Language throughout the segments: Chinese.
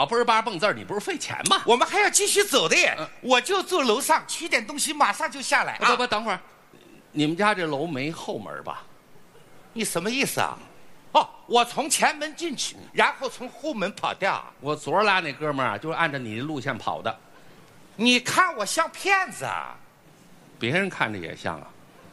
脚嘣儿吧蹦字儿，你不是费钱吗？ 我们还要继续走的耶。我就住楼上，取点东西，马上就下来啊。 不，等会儿，你们家这楼没后门吧？ 你什么意思啊？哦，我从前门进去，然后从后门跑掉。 我昨儿拉那哥们儿就是按照你的路线跑的。 你看我像骗子啊？ 别人看着也像啊。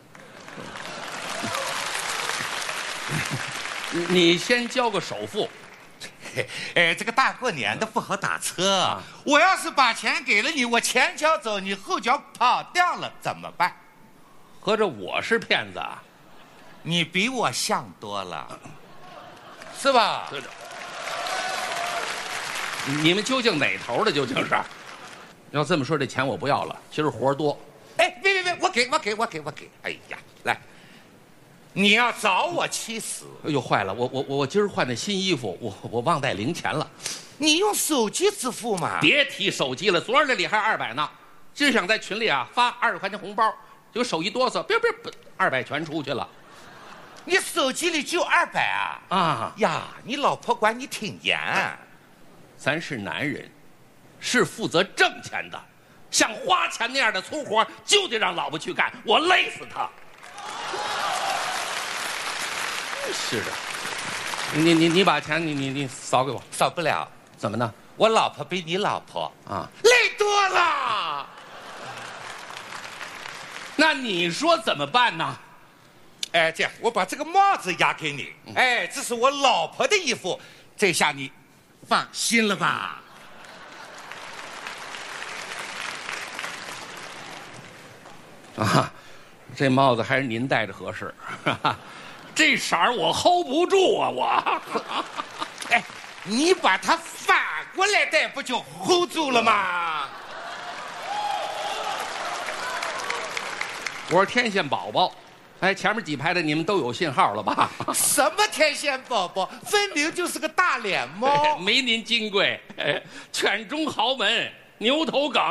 你先交个首付。 这个大过年的不好打车。我要是把钱给了你，我前脚走，你后脚跑掉了，怎么办？ 合着我是骗子啊？ 你比我像多了，是吧？ 是的。你们究竟哪头的？究竟是？要这么说，这钱我不要了。今儿活多。 哎，别，我给。哎呀，来。你要找我气死！ 哎呦，坏了！我今儿换的新衣服，我忘带零钱了。 你用手机支付嘛？ 别提手机了，昨儿那里还200呢。今儿想在群里啊发20块钱红包，结果手一哆嗦，别，200全出去了。 你手机里就200啊？ 啊呀，你老婆管你挺严。 咱是男人，是负责挣钱的，像花钱那样的粗活就得让老婆去干，我累死她。是的，你把钱你扫给我。 扫不了。 怎么呢？ 我老婆比你老婆啊累多了。 那你说怎么办呢？ 哎，这样我把这个帽子押给你。哎，这是我老婆的衣服，这下你放心了吧？ 啊，这帽子还是您戴着合适。这色儿我 hold 不住啊，我。 哎，你把它反过来戴，不就 hold 住了吗？ 我是天线宝宝，哎，前面几排的你们都有信号了吧？ 什么天线宝宝，分明就是个大脸猫。 没您金贵，犬中豪门，牛头梗。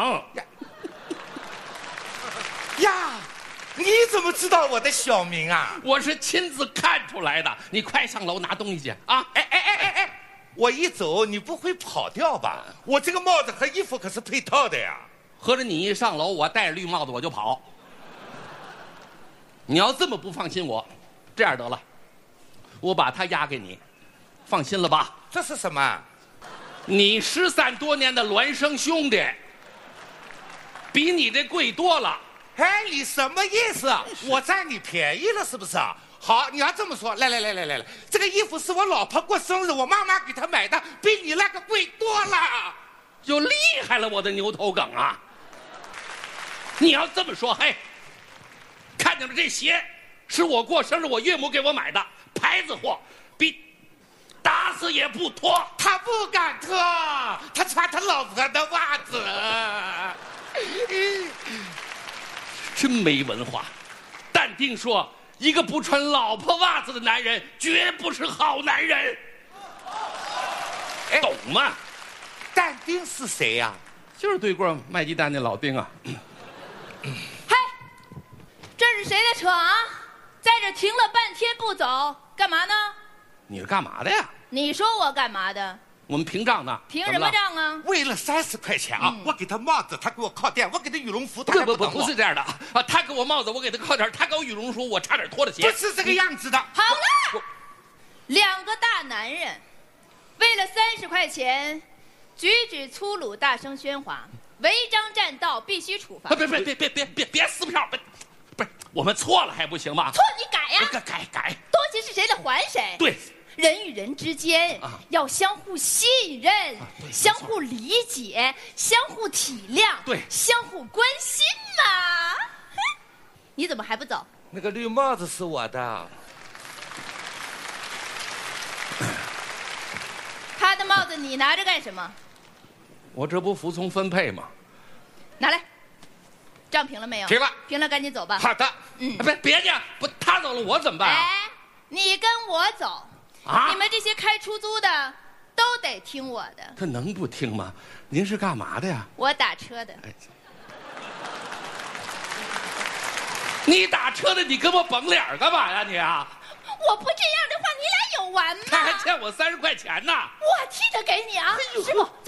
呀，你怎么知道我的小名啊？ 我是亲自看出来的。你快上楼拿东西去啊！ 哎，我一走你不会跑掉吧？我这个帽子和衣服可是配套的呀。 合着你一上楼，我戴着绿帽子我就跑。你要这么不放心我，这样得了，我把它押给你，放心了吧？ 这是什么？ 你失散多年的孪生兄弟，比你这贵多了。 哎，你什么意思啊？我占你便宜了是不是啊？好，你要这么说，来，这个衣服是我老婆过生日，我妈妈给她买的，比你那个贵多了。 就厉害了，我的牛头梗啊！你要这么说，嘿，看见了这鞋，是我过生日我岳母给我买的，牌子货，比打死也不脱。 他不敢脱，他穿他老婆的袜子。 真没文化。但丁说，一个不穿老婆袜子的男人绝不是好男人。懂吗？ 但丁是谁呀？ 就是对过卖鸡蛋那老丁啊。 嗨，这是谁的车啊？在这停了半天不走，干嘛呢？ 你是干嘛的呀？ 你说我干嘛的？ 我们平账呢。 凭什么账啊？ 为了30块钱啊，我给他帽子，他给我靠垫，我给他羽绒服，他还等我。 不是这样的啊！他给我帽子，我给他靠垫；他给我羽绒服，我差点脱了鞋。 不是这个样子的。 好了，两个大男人，为了30块钱，举止粗鲁，大声喧哗，违章占道，必须处罚。 别撕票！不是，我们错了还不行吗？ 错你改呀！ 改。 东西是谁的还谁。 对。 人与人之间要相互信任，相互理解，相互体谅， 对， 相互关心嘛。你怎么还不走？ 那个绿帽子是我的。 他的帽子你拿着干什么？ 我这不服从分配吗？ 拿来。账平了没有？ 平了。 平了，赶紧走吧。 好的。 别介，不，他走了我怎么办啊？ 哎，你跟我走。你们这些开出租的都得听我的。 他能不听吗？您是干嘛的呀？ 我打车的。 你打车的，你跟我绷脸干嘛呀你啊？ 我不这样的话，你俩有完吗？ 他还欠我30块钱呢。 我替他给你啊，师傅。